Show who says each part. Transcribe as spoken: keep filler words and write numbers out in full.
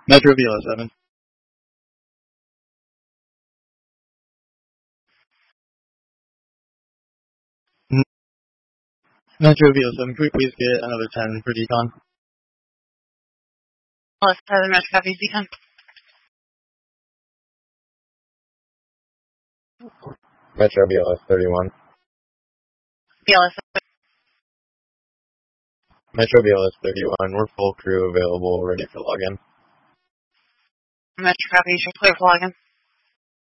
Speaker 1: Metro B L S seven. Metro B L S seven, could we please get another ten for decon?
Speaker 2: B L S seven, Metro copy, decon.
Speaker 3: Metro B L S thirty-one.
Speaker 2: B L S seven.
Speaker 3: Metro B L S thirty-one, we're full crew available, ready for login.
Speaker 2: Metro copy, clear for login.